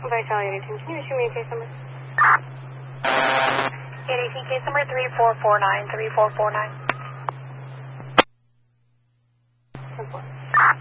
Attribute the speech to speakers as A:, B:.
A: Goodbye, Charlie 18. Can you issue me a case number?
B: 818 case number 3449, 3449.